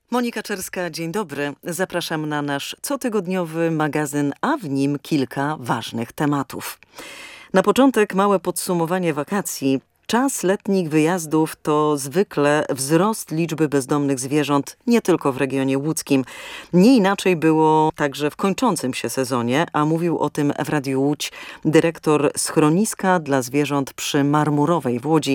Monika Czerska, dzień dobry. Zapraszam na nasz cotygodniowy magazyn, a w nim kilka ważnych tematów. Na początek małe podsumowanie wakacji. Czas letnich wyjazdów to zwykle wzrost liczby bezdomnych zwierząt, nie tylko w regionie łódzkim. Nie inaczej było także w kończącym się sezonie, a mówił o tym w Radiu Łódź dyrektor schroniska dla zwierząt przy Marmurowej w Łodzi,